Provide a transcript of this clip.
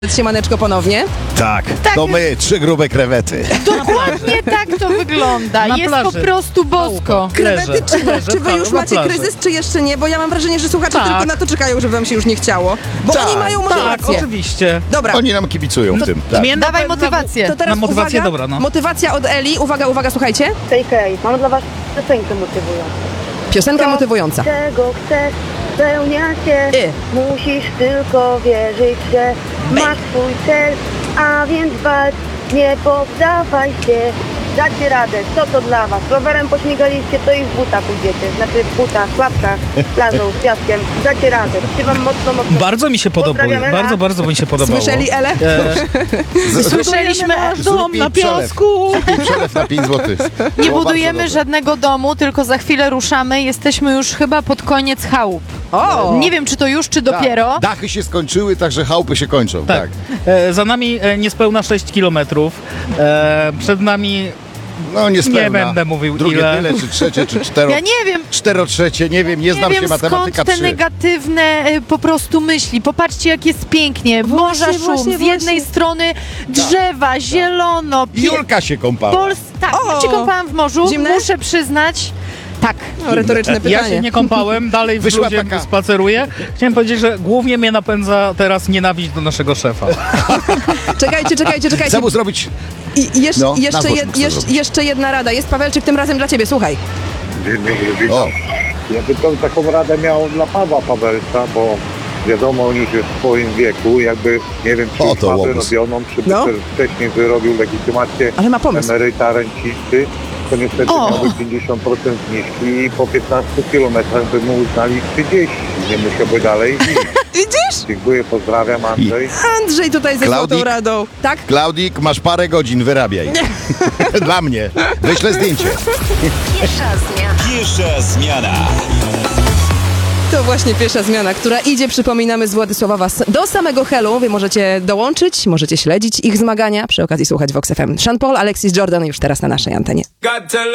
Siemaneczko ponownie. Tak, Tak, to my, 3 grube krewety. Dokładnie tak to wygląda. Na Jest plaży. po prostu bosko. Krewety, czy wy już macie kryzys, czy jeszcze nie? Bo ja mam wrażenie, że słuchacze Tak. tylko na to czekają, żeby wam się już nie chciało. Bo Tak, oni mają Tak, motywację. oczywiście. Dobra, Oni nam kibicują w tym. Tak. Mnie Dawaj na- motywację. to teraz na motywację uwaga, dobra, no. motywacja od Eli. Uwaga, uwaga, słuchajcie. Hej, mam dla was piosenkę motywującą. Piosenka motywująca. Czego chcesz, spełnia się. Musisz tylko wierzyć, że masz swój cel, a więc walcz, nie poddawaj się. Dacie radę, co to dla was? Rowerem pośmigaliście, to i w butach pójdziecie. Znaczy w butach, w łapkach, plażą, z piaskiem. Dacie radę. Chcę wam mocno. Bardzo mi się podobało. Pozdrawiamy, Bardzo mi się podobało. Słyszeli, Ele? Słyszeliśmy aż Dom na piasku. Przelew na 5 zł. Nie budujemy żadnego domu, tylko za chwilę ruszamy. Jesteśmy już chyba pod koniec chałup. O! Nie wiem, czy to już, czy dopiero. Dachy się skończyły, także chałupy się kończą. Tak. Za nami niespełna 6 kilometrów. Przed nami No niespełna. Nie będę mówił Drugie ile. tyle, czy trzecie, czy Ja nie wiem. czterotrzecie, nie wiem, nie znam Nie się wiem, matematyka skąd te 3. negatywne po prostu myśli. Popatrzcie, jak jest pięknie. Morza szum, właśnie, z jednej strony drzewa, zielono. Julka się kąpała. Tak, O! ja się kąpałam w morzu, Zimne? muszę przyznać. Tak. No, retoryczne Ja pytanie. się nie kąpałem, dalej w Wyszła ludzie taka- spaceruję. Chciałem powiedzieć, że głównie mnie napędza teraz nienawiść do naszego szefa. Czekajcie. Chcę mu zrobić... I No, na boku chcę zrobić. jeszcze jedna rada. Jest Pawelczyk tym razem dla ciebie, słuchaj. Dzień dobry, witam. O, Ja bym tą taką radę miał dla Pawła Pawelca, bo wiadomo, on już jest w swoim wieku, jakby, nie wiem, czy O, już to ma łobuz. wyrobioną, czy No. by wcześniej wyrobił legitymację Ale ma pomysł. emeryta, rencisty, to niestety O. miałby 50% zniżki i po 15 kilometrach by mu uznali 30, nie musiałby dalej iść. Widzisz? Dziękuję, pozdrawiam, Andrzej. Andrzej tutaj ze Klaudik? złotą radą. Tak? Klaudik, masz parę godzin, wyrabiaj. Dla mnie. Wyślę zdjęcie. Pierwsza zmiana. To właśnie pierwsza zmiana, która idzie, przypominamy, z Władysława Was do samego Helu. Wy możecie dołączyć, możecie śledzić ich zmagania, przy okazji słuchać Vox FM. Sean Paul, Alexis Jordan już teraz na naszej antenie.